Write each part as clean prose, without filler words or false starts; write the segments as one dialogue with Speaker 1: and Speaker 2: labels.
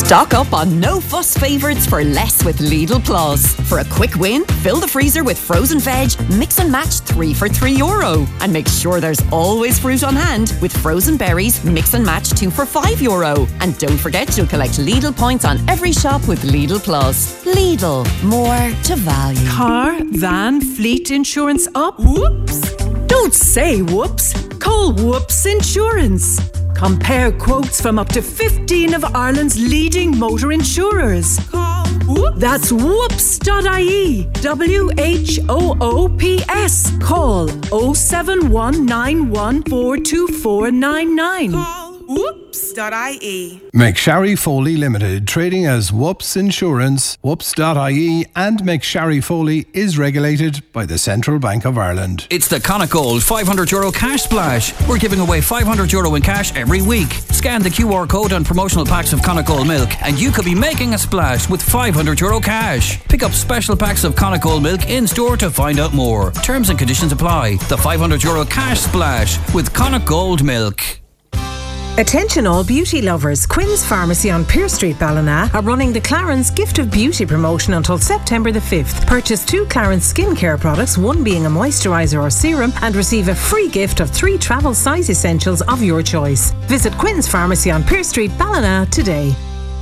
Speaker 1: Stock up on no-fuss favourites for less with Lidl Plus. For a quick win, fill the freezer with frozen veg, mix and match 3 for €3. And make sure there's always fruit on hand with frozen berries, mix and match 2 for €5. And don't forget you'll collect Lidl points on every shop with Lidl Plus. Lidl, more to value.
Speaker 2: Car, van, fleet insurance up? Whoops! Don't say whoops. Call Whoops Insurance. Compare quotes from up to 15 of Ireland's leading motor insurers. Call Whoops. That's whoops.ie. WHOOPS. Call 07191422499.
Speaker 3: Call whoops.ie.
Speaker 4: McSharry Foley Limited, trading as Whoops Insurance, whoops.ie, and McSharry Foley is regulated by the Central Bank of Ireland.
Speaker 5: It's the Connacht €500 cash splash. We're giving away €500 in cash every week. Scan the QR code on promotional packs of Connacht milk and you could be making a splash with €500 cash. Pick up special packs of Connacht milk in store to find out more. Terms and conditions apply. The €500 cash splash with Connacht Gold Milk.
Speaker 6: Attention all beauty lovers. Quinn's Pharmacy on Pearse Street, Ballina are running the Clarence Gift of Beauty promotion until September the 5th. Purchase 2 Clarence skincare products, one being a moisturiser or serum, and receive a free gift of 3 travel size essentials of your choice. Visit Quinn's Pharmacy on Pearse Street, Ballina today.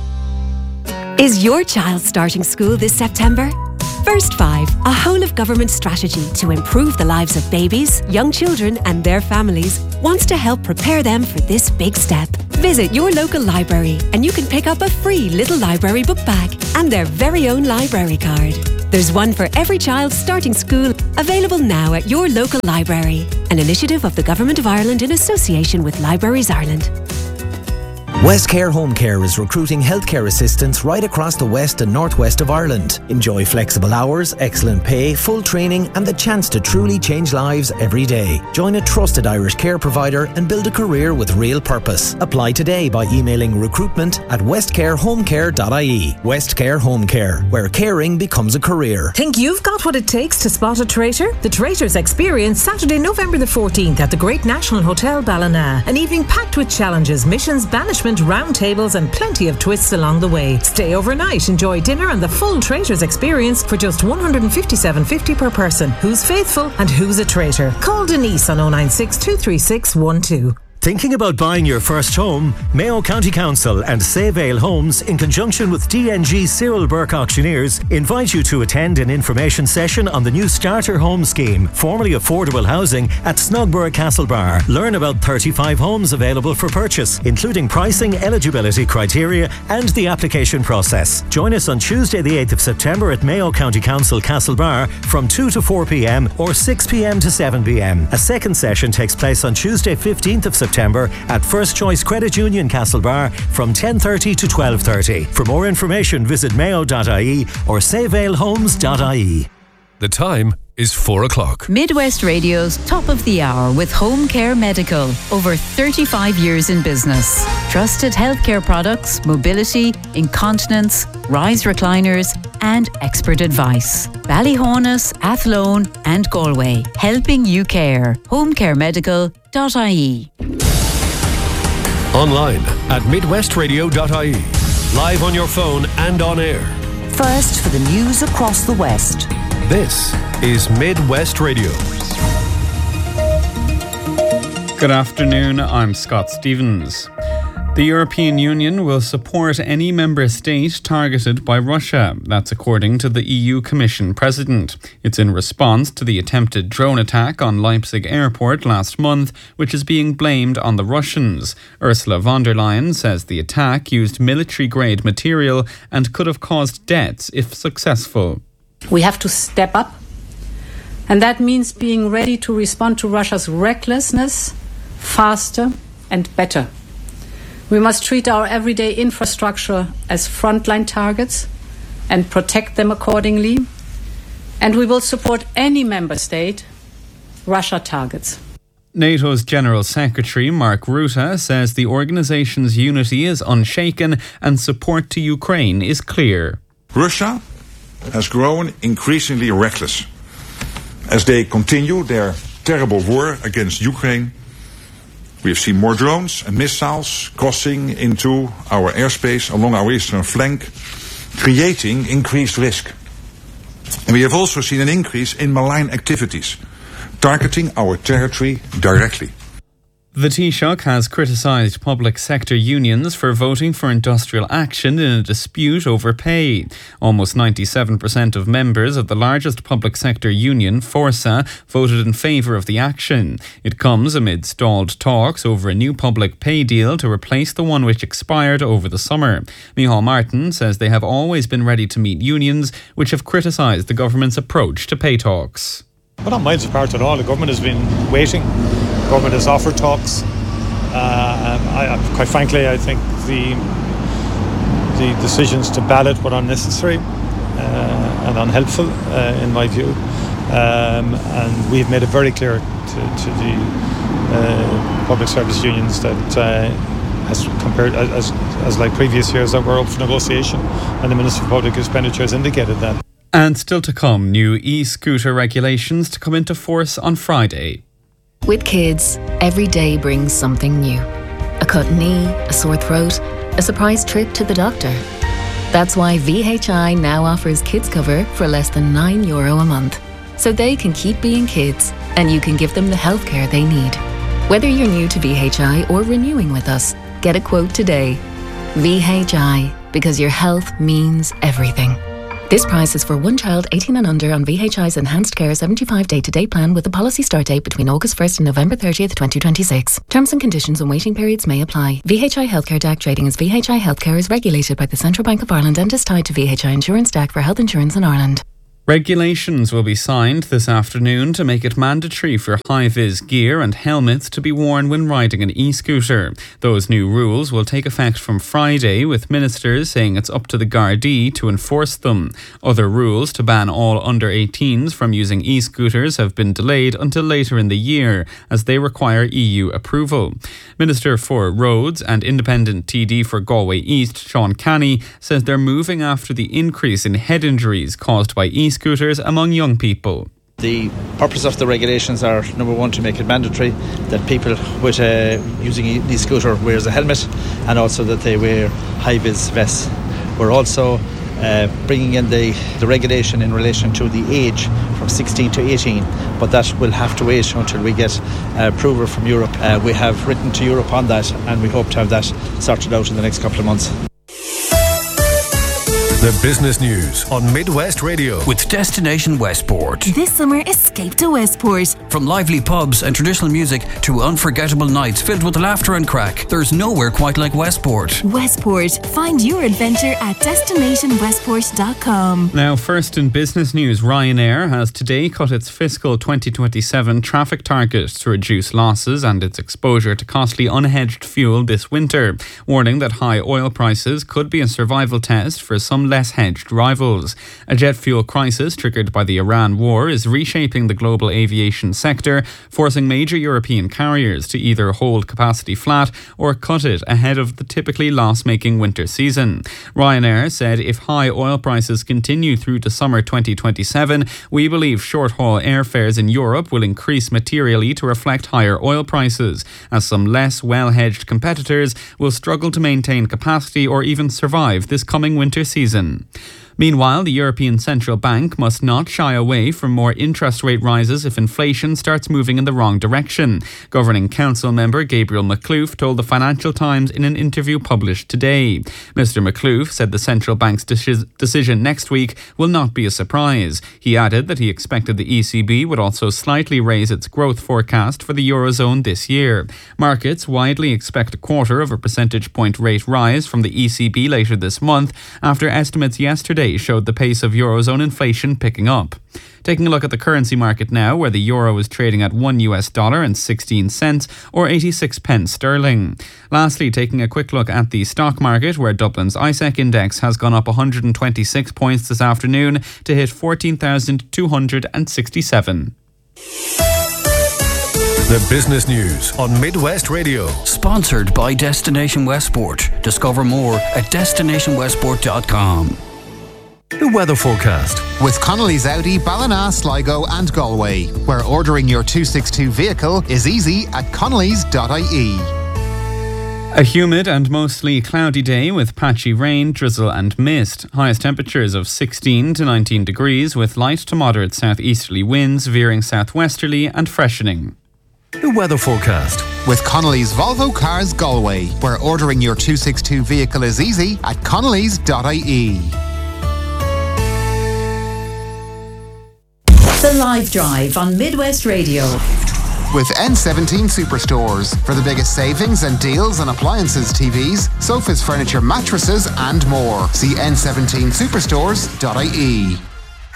Speaker 7: Is your child starting school this September? First 5, a whole-of-government strategy to improve the lives of babies, young children and their families, wants to help prepare them for this big step. Visit your local library and you can pick up a free little library book bag and their very own library card. There's one for every child starting school, available now at your local library. An initiative of the Government of Ireland in association with Libraries Ireland.
Speaker 8: Westcare Home Care is recruiting healthcare assistants right across the west and northwest of Ireland. Enjoy flexible hours, excellent pay, full training and the chance to truly change lives every day. Join a trusted Irish care provider and build a career with real purpose. Apply today by emailing recruitment@westcarehomecare.ie. Westcare Home Care, where caring becomes a career.
Speaker 6: Think you've got what it takes to spot a traitor? The Traitors Experience, Saturday, November the 14th at the Great National Hotel Ballina. An evening packed with challenges, missions, banishment, round tables and plenty of twists along the way. Stay overnight, enjoy dinner and the full Traitors Experience for just $157.50 per person. Who's faithful and who's a traitor? Call Denise on 096 236 12.
Speaker 9: Thinking about buying your first home? Mayo County Council and Save Ale Homes, in conjunction with DNG Cyril Burke Auctioneers, invite you to attend an information session on the new Starter Home Scheme, formerly affordable housing, at Snogborough Castlebar. Learn about 35 homes available for purchase, including pricing, eligibility criteria and the application process. Join us on Tuesday the 8th of September at Mayo County Council Castlebar from 2 to 4 p.m. or 6 p.m. to 7 p.m. A second session takes place on Tuesday 15th of September at First Choice Credit Union Castlebar from 10:30 to 12:30. For more information, visit mayo.ie or savealehomes.ie.
Speaker 10: The time is 4 o'clock.
Speaker 11: Midwest Radio's Top of the Hour with Home Care Medical. Over 35 years in business. Trusted healthcare products, mobility, incontinence, rise recliners and expert advice. Ballyhonus, Athlone and Galway. Helping you care. homecaremedical.ie.
Speaker 10: Online at midwestradio.ie. Live on your phone and on air.
Speaker 12: First for the news across the West.
Speaker 10: This is Midwest Radio.
Speaker 13: Good afternoon, I'm Scott Stevens. The European Union will support any member state targeted by Russia. That's according to the EU Commission President. It's in response to the attempted drone attack on Leipzig Airport last month, which is being blamed on the Russians. Ursula von der Leyen says the attack used military-grade material and could have caused deaths if successful.
Speaker 14: We have to step up, and that means being ready to respond to Russia's recklessness faster and better. We must treat our everyday infrastructure as frontline targets and protect them accordingly. And we will support any member state Russia targets.
Speaker 13: NATO's General Secretary Mark Rutte says the organisation's unity is unshaken and support to Ukraine is clear.
Speaker 15: Russia has grown increasingly reckless as they continue their terrible war against Ukraine We have seen more drones and missiles crossing into our airspace along our eastern flank, creating increased risk. And we have also seen an increase in malign activities, targeting our territory directly.
Speaker 13: The Taoiseach has criticised public sector unions for voting for industrial action in a dispute over pay. Almost 97% of members of the largest public sector union, Forsa, voted in favour of the action. It comes amid stalled talks over a new public pay deal to replace the one which expired over the summer. Micheál Martin says they have always been ready to meet unions, which have criticised the government's approach to pay talks.
Speaker 16: We're not miles apart at all. The government has been waiting. The government has offered talks. Quite frankly, I think the decisions to ballot were unnecessary and unhelpful, in my view. And we've made it very clear to the public service unions that, as like previous years, that we're up for negotiation. And the Minister for Public Expenditure has indicated that.
Speaker 13: And still to come, new e-scooter regulations to come into force on Friday.
Speaker 17: With kids, every day brings something new. A cut knee, a sore throat, a surprise trip to the doctor. That's why VHI now offers kids cover for less than €9 a month. So they can keep being kids and you can give them the healthcare they need. Whether you're new to VHI or renewing with us, get a quote today. VHI, because your health means everything. This price is for one child 18 and under on VHI's Enhanced Care 75 day-to-day plan with a policy start date between August 1st and November 30th, 2026. Terms and conditions and waiting periods may apply. VHI Healthcare DAC trading as VHI Healthcare is regulated by the Central Bank of Ireland and is tied to VHI Insurance DAC for health insurance in Ireland.
Speaker 13: Regulations will be signed this afternoon to make it mandatory for high-vis gear and helmets to be worn when riding an e-scooter. Those new rules will take effect from Friday, with ministers saying it's up to the Gardaí to enforce them. Other rules to ban all under-18s from using e-scooters have been delayed until later in the year, as they require EU approval. Minister for Roads and Independent TD for Galway East, Sean Canny, says they're moving after the increase in head injuries caused by e-scooters among young people.
Speaker 18: The purpose of the regulations are, number one, to make it mandatory that people with using an e-scooter wears a helmet, and also that they wear high-vis vests. We're also bringing in the regulation in relation to the age from 16 to 18, but that will have to wait until we get approval from Europe. We have written to Europe on that, and we hope to have that sorted out in the next couple of months.
Speaker 10: The business news on Midwest Radio
Speaker 5: with Destination Westport.
Speaker 19: This summer, escape to Westport.
Speaker 5: From lively pubs and traditional music to unforgettable nights filled with laughter and crack, there's nowhere quite like Westport.
Speaker 19: Westport. Find your adventure at destinationwestport.com.
Speaker 13: Now, first in business news, Ryanair has today cut its fiscal 2027 traffic target to reduce losses and its exposure to costly unhedged fuel this winter, warning that high oil prices could be a survival test for some less hedged rivals. A jet fuel crisis triggered by the Iran war is reshaping the global aviation sector, forcing major European carriers to either hold capacity flat or cut it ahead of the typically loss-making winter season. Ryanair said if high oil prices continue through to summer 2027, we believe short-haul airfares in Europe will increase materially to reflect higher oil prices, as some less well-hedged competitors will struggle to maintain capacity or even survive this coming winter season. Meanwhile, the European Central Bank must not shy away from more interest rate rises if inflation starts moving in the wrong direction. Governing Council member Gabriel Makhlouf told the Financial Times in an interview published today. Mr. Makhlouf said the Central Bank's decision next week will not be a surprise. He added that he expected the ECB would also slightly raise its growth forecast for the Eurozone this year. Markets widely expect a 0.25 of a percentage point rate rise from the ECB later this month, after estimates yesterday showed the pace of Eurozone inflation picking up. Taking a look at the currency market now, where the euro is trading at $1.16 or 86 pence sterling. Lastly, taking a quick look at the stock market, where Dublin's ISEC index has gone up 126 points this afternoon to hit 14,267.
Speaker 10: The business news on Midwest Radio.
Speaker 5: Sponsored by Destination Westport. Discover more at destinationwestport.com.
Speaker 9: The weather forecast.
Speaker 20: With Connolly's Audi, Ballina, Sligo and Galway, where ordering your 262 vehicle is easy at connellys.ie.
Speaker 13: A humid and mostly cloudy day with patchy rain, drizzle and mist. Highest temperatures of 16 to 19 degrees with light to moderate southeasterly winds veering southwesterly and freshening.
Speaker 9: The weather forecast.
Speaker 20: With Connolly's Volvo Cars Galway, where ordering your 262 vehicle is easy at connellys.ie.
Speaker 11: The Live Drive on Midwest Radio.
Speaker 20: With N17 Superstores for the biggest savings and deals on appliances, TVs, sofas, furniture, mattresses and more. See n17superstores.ie.